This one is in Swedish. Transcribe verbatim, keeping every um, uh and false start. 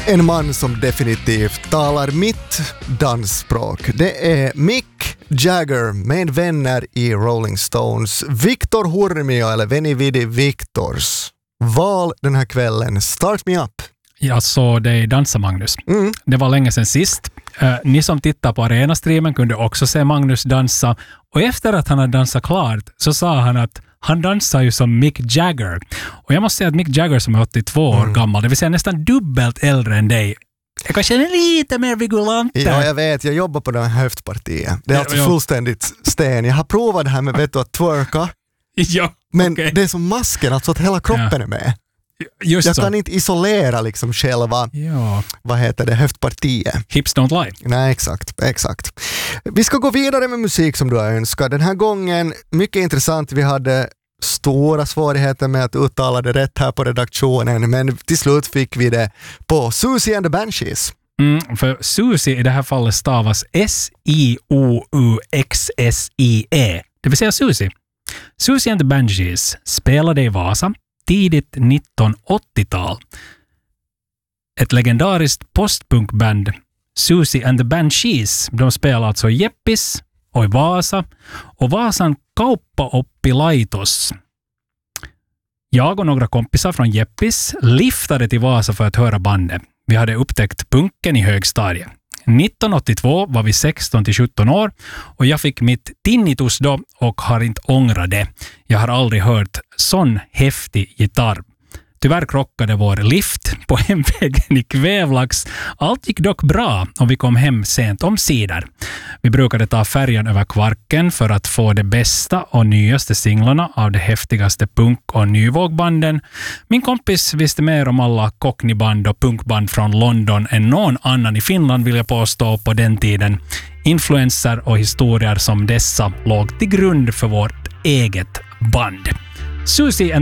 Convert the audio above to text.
En man som definitivt talar mitt dansspråk. Det är Mick Jagger med vänner i Rolling Stones. Victor Hurmio, eller Veni Vidi Victors val den här kvällen. Start me up. Jag såg dig dansa, Magnus. Mm. Det var länge sedan sist. Uh, ni som tittar på Arena-streamen kunde också se Magnus dansa. Och efter att han hade dansat klart så sa han att han dansar ju som Mick Jagger. Och jag måste säga att Mick Jagger som är åttiotvå mm. år gammal, det vill säga nästan dubbelt äldre än dig, jag kanske är lite mer vigulant. Ja, jag vet. Jag jobbar på den här höftpartiet. Det är ja, alltså ja. fullständigt sten. Jag har provat det här med vet du, att twerka. Ja, men okay. det är som masken, alltså att hela kroppen ja. är med. Just jag så. kan inte isolera liksom själva ja. vad heter det, höftpartiet. Hips don't lie. Nej, exakt, exakt. Vi ska gå vidare med musik som du har önskat. Den här gången, mycket intressant, vi hade stora svårigheter med att uttala det rätt här på redaktionen, men till slut fick vi det på Siouxsie and the Banshees. Mm, för Siouxsie i det här fallet stavas S I O U X S I E, det vill säga Siouxsie. Siouxsie and the Banshees spelade i Vasa tidigt nittonhundraåttiotal. Ett legendariskt postpunkband, Siouxsie and the Banshees, de spelar alltså i Jeppis och i Vasa och Vasan kauppauppilaitos. Jag och några kompisar från Jeppis liftade till Vasa för att höra bandet. Vi hade upptäckt punken i högstadiet. nittonhundraåttiotvå var vi sexton till sjutton år och jag fick mitt tinnitus då och har inte ångrat det. Jag har aldrig hört sån häftig gitarr. Tyvärr krockade vår lift på hemvägen i Kvävlax. Allt gick dock bra och vi kom hem sent om sidor. Vi brukade ta färjan över Kvarken för att få de bästa och nyaste singlarna av de häftigaste punk- och nyvågbanden. Min kompis visste mer om alla cockneyband och punkband från London än någon annan i Finland, vill jag påstå, på den tiden. Influenser och historier som dessa låg till grund för vårt eget band. Siouxsie